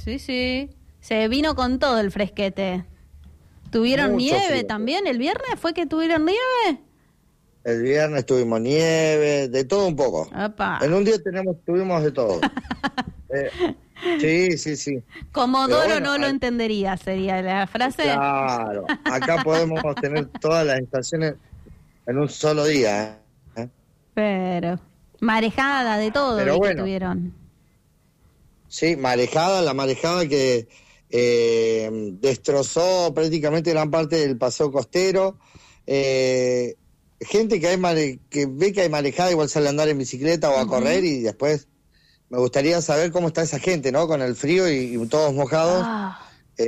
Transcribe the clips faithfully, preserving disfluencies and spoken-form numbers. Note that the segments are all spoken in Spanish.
Sí, sí. Se vino con todo el fresquete. ¿Tuvieron Mucho nieve frío. también? ¿El viernes fue que tuvieron nieve? El viernes tuvimos nieve, de todo un poco. Opa. En un día tenemos, tuvimos de todo. eh, sí, sí, sí. Pero Comodoro bueno, no lo a- entendería, sería la frase. claro, acá podemos tener todas las estaciones en un solo día. ¿eh? Pero marejada de todo Pero vi que bueno, tuvieron. sí, marejada, la marejada que eh, destrozó prácticamente gran parte del paseo costero. Eh, gente que hay mare- que ve que hay marejada igual sale a andar en bicicleta o a correr Ujú. y después me gustaría saber cómo está esa gente, ¿no? Con el frío y, y todos mojados. Ah, Eh,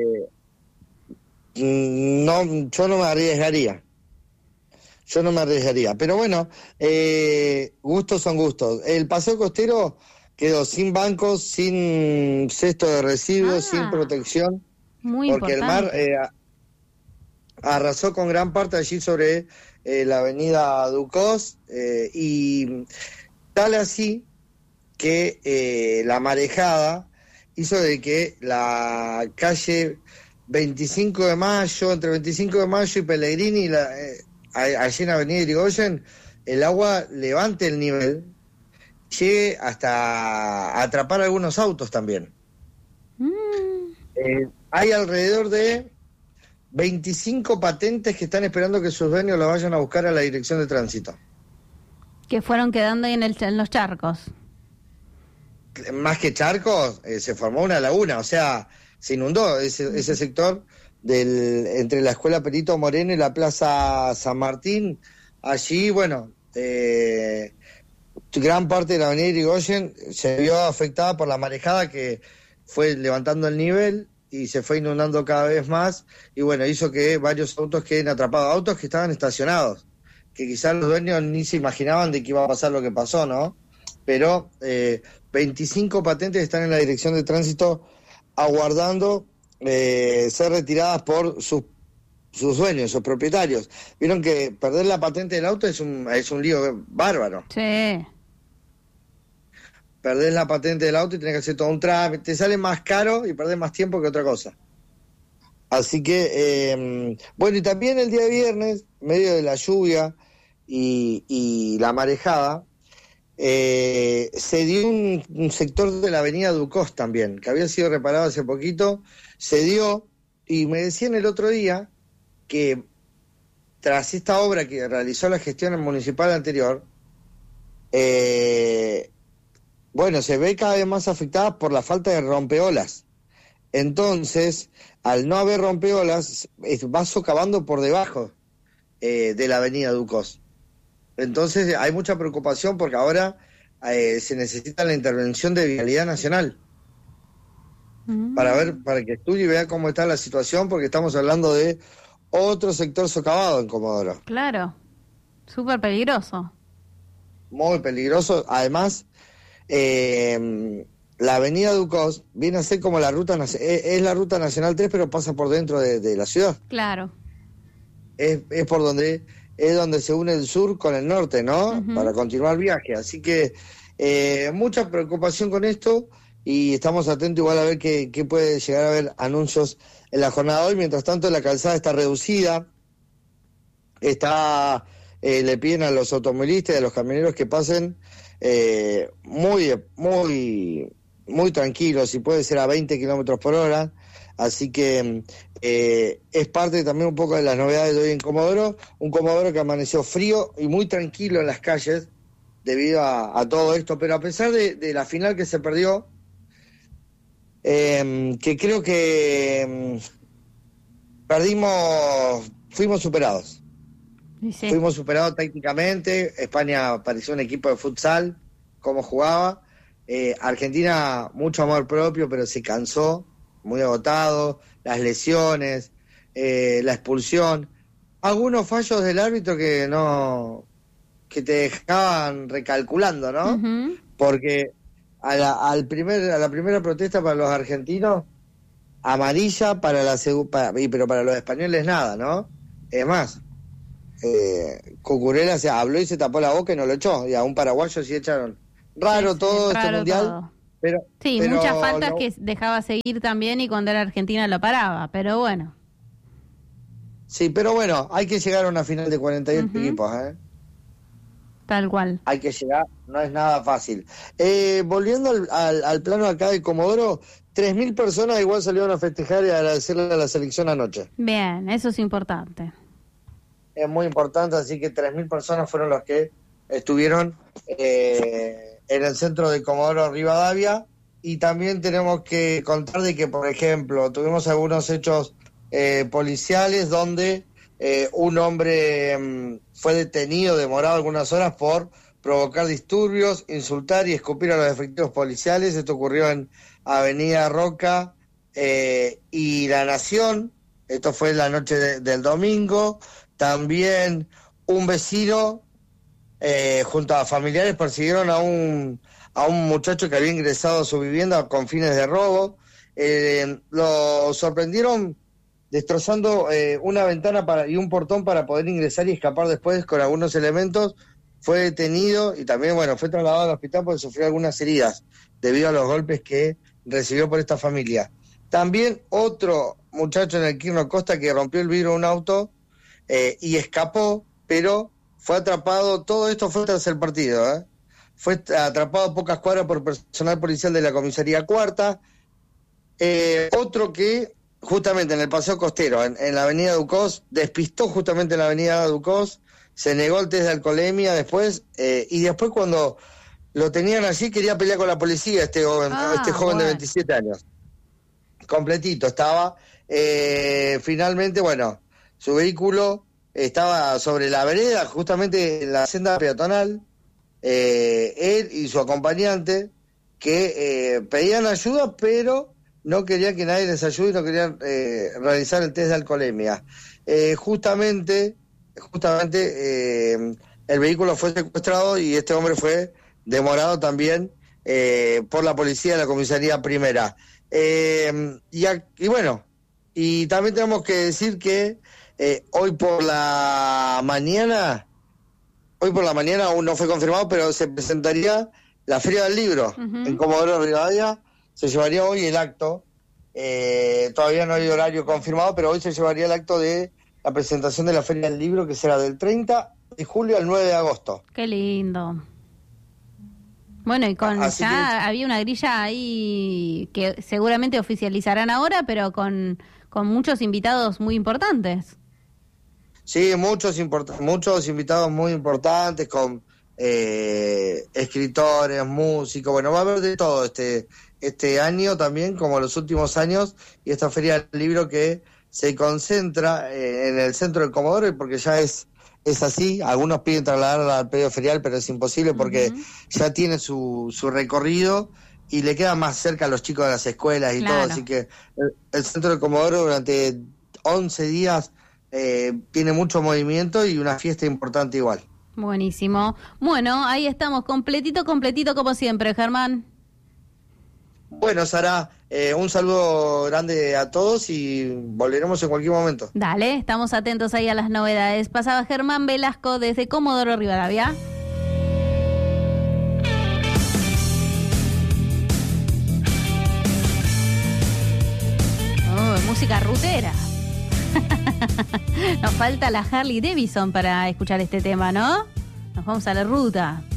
mm, no, yo no me arriesgaría. Yo no me arriesgaría. Pero bueno, eh, gustos son gustos. El paseo costero quedó sin bancos, sin cesto de residuos, sin ah, protección, muy porque el mar importante. eh, arrasó con gran parte allí sobre eh, la avenida Ducos eh, y tal así que eh, la marejada hizo de que la calle veinticinco de mayo, entre veinticinco de mayo y Pellegrini, la, eh, a- allí en Avenida Irigoyen, el agua levante el nivel, llegue hasta atrapar algunos autos también. Mm, Eh, hay alrededor de veinticinco patentes que están esperando que sus dueños lo vayan a buscar a la dirección de tránsito. que fueron quedando ahí en, el, en los charcos. Más que charcos, eh, se formó una laguna, o sea, se inundó ese, ese sector del entre la Escuela Perito Moreno y la Plaza San Martín. Allí, bueno, eh, gran parte de la avenida Irigoyen se vio afectada por la marejada que fue levantando el nivel y se fue inundando cada vez más y bueno, hizo que varios autos queden atrapados, autos que estaban estacionados, que quizás los dueños ni se imaginaban de que iba a pasar lo que pasó, ¿no? Pero eh, veinticinco patentes están en la dirección de tránsito aguardando eh, ser retiradas por sus sus dueños, sus propietarios. Vieron que perder la patente del auto es un, es un lío bárbaro. Sí. Perdés la patente del auto y tenés que hacer todo un trámite, te sale más caro y perdés más tiempo que otra cosa. Así que, eh, bueno, y también el día viernes, en medio de la lluvia y, y la marejada, eh, se dio un, un sector de la avenida Ducos también, que había sido reparado hace poquito, se dio, y me decían el otro día que tras esta obra que realizó la gestión municipal anterior, eh, bueno, se ve cada vez más afectada por la falta de rompeolas. Entonces, al no haber rompeolas, es- va socavando por debajo eh, de la avenida Ducos. Entonces, hay mucha preocupación porque ahora eh, se necesita la intervención de Vialidad Nacional para ver, Mm, para que estudie y vea cómo está la situación, porque estamos hablando de otro sector socavado en Comodoro. claro. Súper peligroso. Muy peligroso. Además, eh, la avenida Ducos viene a ser como la ruta, nac- es, es la ruta Nacional tres, pero pasa por dentro de, de la ciudad. Claro. Es, es por donde, es donde se une el sur con el norte, ¿no? Ujú. Para continuar el viaje. Así que eh, mucha preocupación con esto y estamos atentos igual a ver qué, qué puede llegar a haber anuncios en la jornada de hoy. Mientras tanto, la calzada está reducida. Está, eh, le piden a los automovilistas y a los camioneros que pasen eh, muy, muy, muy tranquilos, si puede ser a veinte kilómetros por hora. Así que eh, es parte también un poco de las novedades de hoy en Comodoro. Un Comodoro que amaneció frío y muy tranquilo en las calles debido a, a todo esto. Pero a pesar de, de la final que se perdió, eh, que creo que mm, perdimos, fuimos superados. Y sí. Fuimos superados tácticamente. España pareció un equipo de futsal, cómo jugaba. Eh, Argentina, mucho amor propio, pero se cansó, muy agotado. Las lesiones, eh, la expulsión. Algunos fallos del árbitro que no, que te dejaban recalculando, ¿no? Ujú. Porque a la, al primer, a la primera protesta para los argentinos, amarilla para la segunda, pero para los españoles nada, ¿no? Es más, eh, Cucurella se habló y se tapó la boca y no lo echó, y a un paraguayo sí echaron. Raro Sí, sí, todo este raro mundial, todo. Pero, Sí, pero muchas faltas lo- que dejaba seguir también y cuando era Argentina lo paraba, pero bueno. Sí, pero bueno, hay que llegar a una final de cuarenta y ocho Ujú. equipos, ¿eh? Tal cual. Hay que llegar, no es nada fácil. Eh, volviendo al, al, al plano acá de Comodoro, tres mil personas igual salieron a festejar y a agradecerle a la selección anoche. Bien, eso es importante. Es muy importante, así que tres mil personas fueron los que estuvieron eh, en el centro de Comodoro Rivadavia. Y también tenemos que contar de que, por ejemplo, tuvimos algunos hechos eh, policiales donde eh, un hombre mm, fue detenido, demorado algunas horas por provocar disturbios, insultar y escupir a los efectivos policiales. Esto ocurrió en Avenida Roca eh, y La Nación. Esto fue la noche de- del domingo. También un vecino eh, junto a familiares persiguieron a un a un muchacho que había ingresado a su vivienda con fines de robo. Eh, lo sorprendieron destrozando eh, una ventana para, y un portón para poder ingresar y escapar después con algunos elementos. Fue detenido y también, bueno, fue trasladado al hospital porque sufrió algunas heridas debido a los golpes que recibió por esta familia. También otro muchacho en el Quirno Costa que rompió el vidrio de un auto eh, y escapó, pero fue atrapado, todo esto fue tras el partido, ¿eh? Fue atrapado a pocas cuadras por personal policial de la comisaría cuarta. Eh, otro que justamente en el paseo costero, en, en la avenida Ducos, despistó justamente en la avenida Ducos, se negó el test de alcoholemia después, eh, y después cuando lo tenían allí quería pelear con la policía este joven, Ah, este joven bueno. de veintisiete años. Completito estaba. Eh, finalmente, bueno, su vehículo estaba sobre la vereda, justamente en la senda peatonal. Eh, él y su acompañante que eh, pedían ayuda, pero no querían que nadie les ayude y no querían eh, realizar el test de alcoholemia. Eh, justamente, justamente eh, el vehículo fue secuestrado y este hombre fue demorado también eh, por la policía de la comisaría primera. Eh, y, a- y bueno, y también tenemos que decir que eh, hoy por la mañana, hoy por la mañana aún no fue confirmado, pero se presentaría la Feria del Libro Ujú. en Comodoro Rivadavia. Se llevaría hoy el acto. Eh, todavía no hay horario confirmado, pero hoy se llevaría el acto de la presentación de la Feria del Libro, que será del treinta de julio al nueve de agosto. Qué lindo. Bueno, y con Así ya que- había una grilla ahí que seguramente oficializarán ahora, pero con, con muchos invitados muy importantes. Sí, muchos import- muchos invitados muy importantes con eh, escritores, músicos, bueno, va a haber de todo este este año también, como los últimos años, y esta Feria del Libro que se concentra eh, en el centro del Comodoro, y porque ya es es así, algunos piden trasladarla al periodo ferial, pero es imposible porque Ujú. ya tiene su, su recorrido y le queda más cerca a los chicos de las escuelas y Claro. todo, así que el, el centro del Comodoro durante once días eh, tiene mucho movimiento y una fiesta importante igual. Buenísimo. Bueno, ahí estamos, completito, completito como siempre, Germán. Bueno, Sara, eh, un saludo grande a todos y volveremos en cualquier momento. Dale, estamos atentos ahí a las novedades. Pasaba Germán Velasco desde Comodoro Rivadavia. Oh, música rutera. Nos falta la Harley Davidson para escuchar este tema, ¿no? Nos vamos a la ruta.